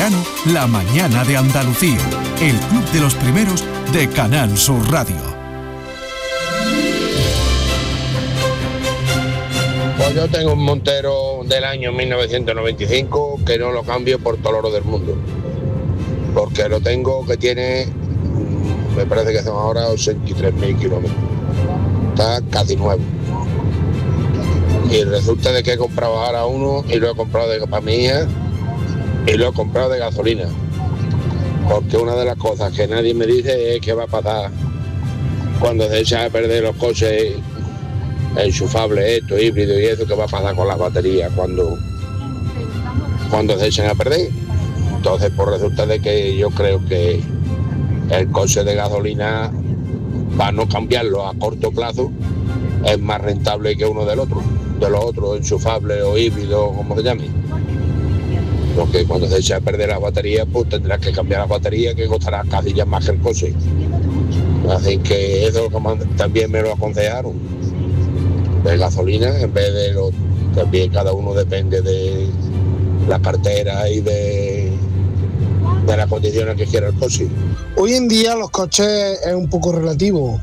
verano, La Mañana de Andalucía, el club de los primeros de Canal Sur Radio. Pues yo tengo un Montero del año 1995 que no lo cambio por todo el oro del mundo, porque lo tengo que tiene, me parece que son ahora 83.000 kilómetros, está casi nuevo. Y resulta de que he comprado ahora uno y lo he comprado para mi hija y lo he comprado de gasolina, porque una de las cosas que nadie me dice es que va a pasar cuando se echan a perder los coches enchufables, esto, híbrido y eso, que va a pasar con las baterías cuando se echan a perder. Entonces, pues resulta de que yo creo que el coche de gasolina, para no cambiarlo a corto plazo, es más rentable que uno de los otros, enchufables o híbridos, como se llame. Porque cuando se echa a perder las baterías, pues tendrás que cambiar las baterías, que costará casi ya más que el coche. Así que eso también me lo aconsejaron, de gasolina, en vez de también cada uno depende de la cartera y de las condiciones que quiera el coche. Hoy en día los coches es un poco relativo.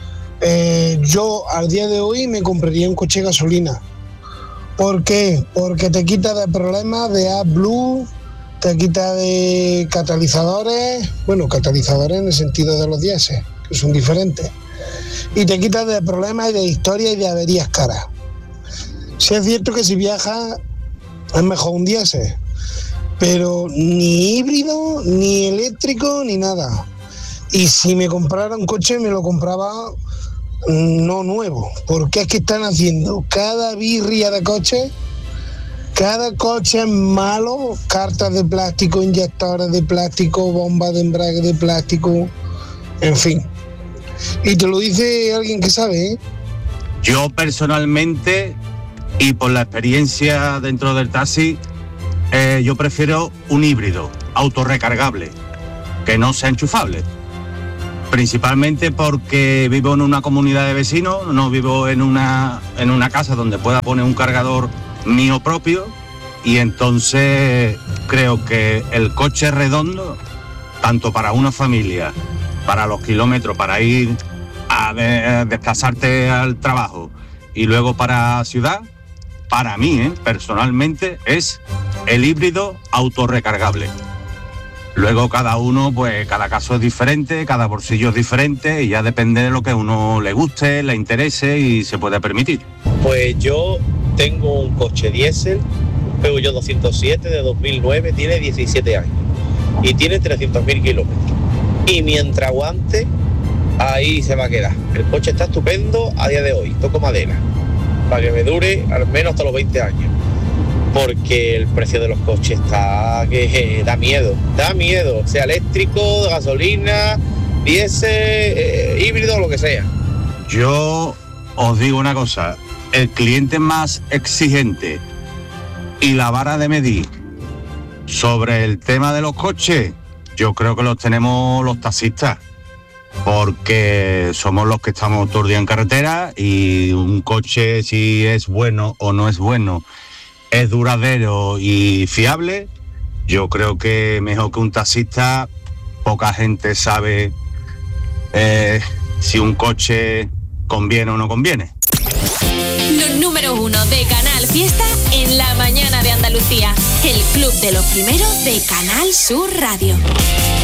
Yo al día de hoy me compraría un coche de gasolina. ¿Por qué? Porque te quita de problemas de AdBlue, te quita de catalizadores, catalizadores en el sentido de los diésel, que son diferentes, y te quita de problemas y de historias y de averías caras. Sí es cierto que si viajas es mejor un diésel, pero ni híbrido, ni eléctrico, ni nada. Y si me comprara un coche, me lo compraba no nuevo, porque es que están haciendo cada birria de coche, cada coche es malo, cartas de plástico, inyectores de plástico, bombas de embrague de plástico, en fin. Y te lo dice alguien que sabe, ¿eh? Yo personalmente, y por la experiencia dentro del taxi, yo prefiero un híbrido autorrecargable, que no sea enchufable. Principalmente porque vivo en una comunidad de vecinos, no vivo en una casa donde pueda poner un cargador mío propio, y entonces creo que el coche redondo, tanto para una familia, para los kilómetros, para ir a desplazarte al trabajo y luego para ciudad, para mí, personalmente, es el híbrido autorrecargable. Luego cada uno, pues cada caso es diferente, cada bolsillo es diferente y ya depende de lo que a uno le guste, le interese y se pueda permitir. Pues yo tengo un coche diésel, Peugeot 207 de 2009, tiene 17 años y tiene 300.000 kilómetros. Y mientras aguante, ahí se va a quedar. El coche está estupendo a día de hoy, toco madera, para que me dure al menos hasta los 20 años. Porque el precio de los coches está que da miedo, sea eléctrico, gasolina, diésel, híbrido, lo que sea. Yo os digo una cosa, el cliente más exigente y la vara de medir sobre el tema de los coches, yo creo que los tenemos los taxistas, porque somos los que estamos todo el día en carretera y un coche, si es bueno o no es bueno, es duradero y fiable, yo creo que mejor que un taxista, poca gente sabe si un coche conviene o no conviene. Los número 1 de Canal Fiesta en La Mañana de Andalucía, el club de los primeros de Canal Sur Radio.